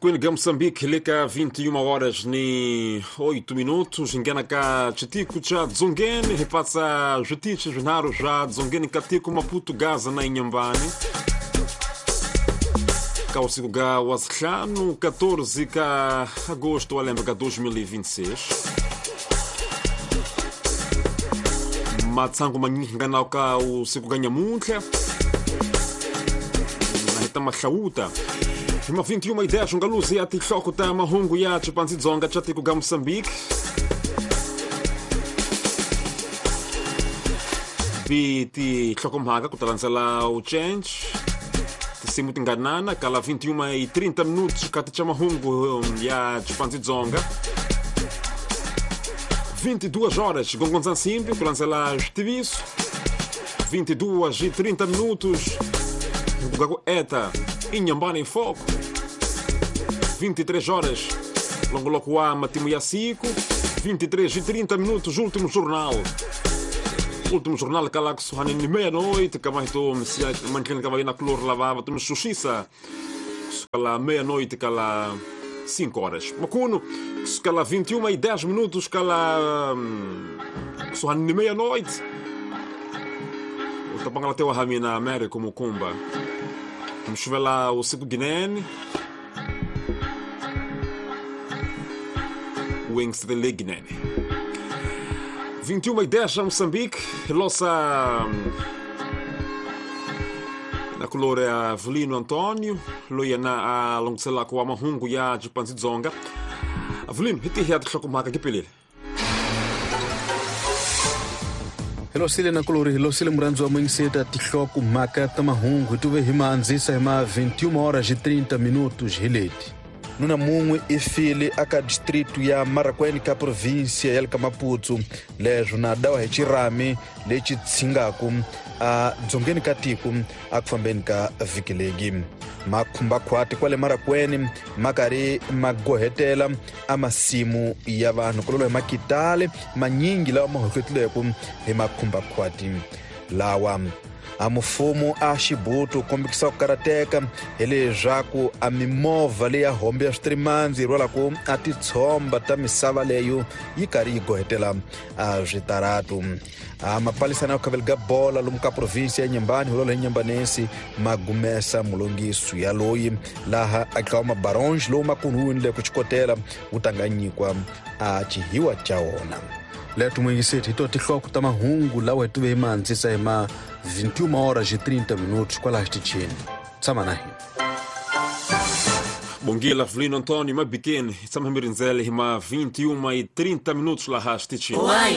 Queen Moçambique, leka 21 horas ni 8 minutos. Ingana ka chitiku cha Dzongeni, repassa jutiche junaro já Dzongeni katiku Maputo Gaza na Inhambane. Kausiku ga waskhano 14 ka agosto alembra ka 2026. Matsango manyingi ngana ka usiku ga nyamuntla. Na hita mahlauta. Hima 21 ideias ungaluzi ati hloko ta mahungu ya Chipanzi Dzonga chatiku ga Moçambique. Viti hloko mhaga kutalanzala o change. Simuti nganana kala 21:30 minutos kati cha mahungu ya Chipanzi Dzonga. 22 horas gongonzan simpi kulanzala justiviso. 22:30 minutos Gago Eta Inhambane em foco. 23 horas Longolocoa Matimu Yacico. 23:30 minutos último jornal. Último jornal cala que sohani ni meia-noite, que mais tô manquendo que vai na color lavava, tô xuxiça. Cala meia-noite, cala 5 horas. Macuno, cala 21:10 minutos, cala sohani ni meia-noite. O tapangala teu a na América como Kumba. Vamos ver lá o Cico Guinene. O Wings de Guinene. 21:10 a Moçambique. Lossa na color é Avelino Antônio. Loia na longcela com a mahungu ya Chipanzi Dzonga. Avelino, hiti hiat hloko que pelele. Hello sile na kolori, hello sile muranzo wa mwingseta tihloko maka tamahungu. Tuve hima anzisa hima 21:30 hileti. Nuna mungwe ifile aka distrito ya Marakwene ka província ya Maputo lejo na dawa hechirame lechi tsingaku a Dzongeni katiku akufambeni ka vikilegi makhumba khwati kwale Marakwene makari magohetela amasimu ya vanhu kololo makitale manyingi lawa mahoketleko he makhumba khwati lawa amufumo a Xibuto kombikisa kukarateka hele jaku a mimova leya hombe ya strimanzi rola ku a titshomba ta misava leyo yi kari yi gohetela a zvitaratu a mapalisana khavelga bola lomu ka província ya Inhambane hulolo Inhambanense magumesa mulongiso ya loyi laha akawa mabarões lomu makununi le kuchikotela utanganyikwa a chihiwa cha ona letu mwengiseti hito tihloko ta mahungu lawa tuve hima anzisa hima 21:30 minutos kwa la chini. Tsama nahi. Bongila Avelino Antônio, mais pequeno. Estamos a hima 21:30 minutos lá chini.